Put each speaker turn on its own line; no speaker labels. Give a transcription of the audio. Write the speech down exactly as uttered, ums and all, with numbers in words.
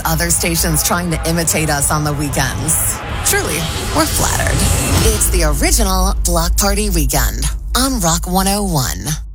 other stations trying to imitate us on the weekends. Truly, we're flattered. It's the original Block Party Weekend on Rock one oh one.